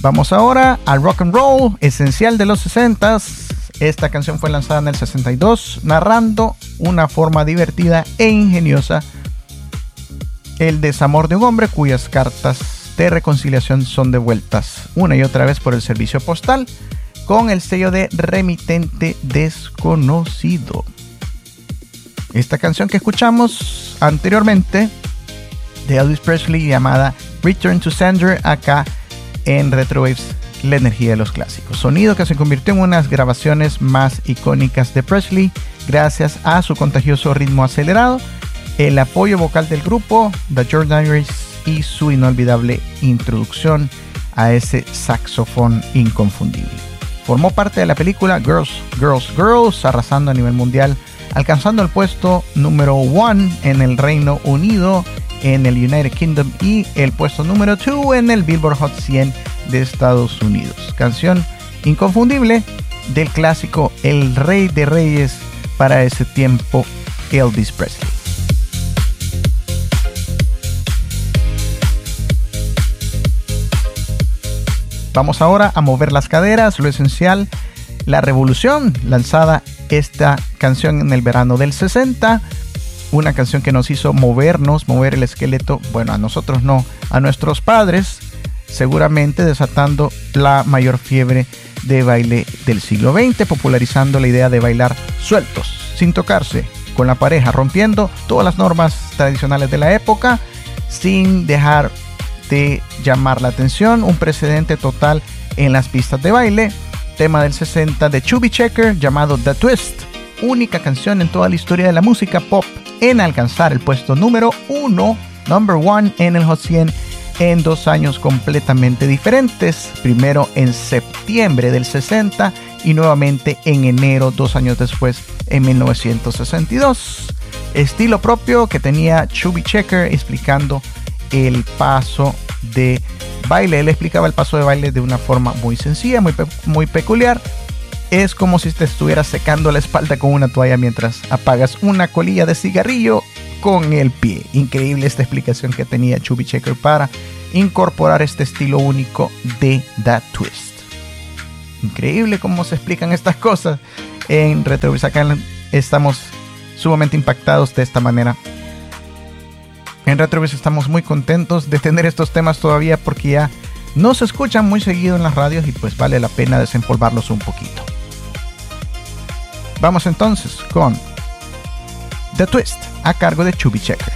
Vamos ahora al rock and roll, esencial de los 60s. Esta canción fue lanzada en el 62, narrando una forma divertida e ingeniosa el desamor de un hombre cuyas cartas de reconciliación son devueltas una y otra vez por el servicio postal con el sello de remitente desconocido. Esta canción que escuchamos anteriormente de Elvis Presley, llamada Return to Sender, acá en Retrowaves, la energía de los clásicos. Sonido que se convirtió en unas grabaciones más icónicas de Presley gracias a su contagioso ritmo acelerado, el apoyo vocal del grupo, The Jordanaires, y su inolvidable introducción a ese saxofón inconfundible. Formó parte de la película Girls, Girls, Girls, arrasando a nivel mundial, alcanzando el puesto número 1 en el Reino Unido, en el United Kingdom, y el puesto número 2 en el Billboard Hot 100 de Estados Unidos. Canción inconfundible del clásico El Rey de Reyes para ese tiempo, Elvis Presley. Vamos ahora a mover las caderas, lo esencial, la revolución, lanzada esta canción en el verano del 60, una canción que nos hizo mover el esqueleto, bueno, a nosotros no, a nuestros padres, seguramente desatando la mayor fiebre de baile del siglo XX, popularizando la idea de bailar sueltos, sin tocarse, con la pareja, rompiendo todas las normas tradicionales de la época, sin dejar de llamar la atención, un precedente total en las pistas de baile. Tema del 60 de Chubby Checker llamado The Twist, única canción en toda la historia de la música pop en alcanzar el puesto número 1, number 1 en el Hot 100 en 2 años completamente diferentes, primero en septiembre del 60 y nuevamente en enero 2 años después, en 1962. Estilo propio que tenía Chubby Checker explicando el paso de baile. Él explicaba el paso de baile de una forma muy sencilla, muy peculiar. Es como si te estuvieras secando la espalda con una toalla mientras apagas una colilla de cigarrillo con el pie. Increíble esta explicación que tenía Chubby Checker para incorporar este estilo único de The Twist. Increíble cómo se explican estas cosas en Retrowaves. Acá estamos sumamente impactados de esta manera. En Retrowaves estamos muy contentos de tener estos temas todavía porque ya no se escuchan muy seguido en las radios y pues vale la pena desempolvarlos un poquito. Vamos entonces con The Twist a cargo de Chubby Checker.